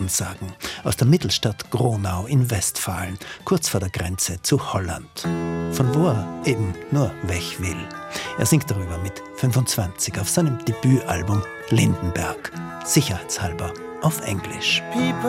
Hörensagen aus der Mittelstadt Gronau in Westfalen, kurz vor der Grenze zu Holland. Von wo er eben nur weg will. Er singt darüber mit 25 auf seinem Debütalbum Lindenberg, sicherheitshalber auf Englisch. People